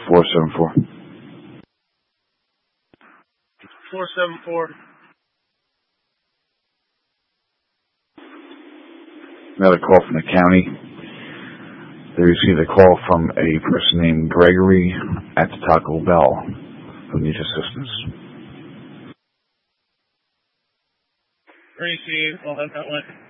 474. 474. Another call from the county. They received a call from a person named Gregory at the Taco Bell who needs assistance. Received. Well, that went.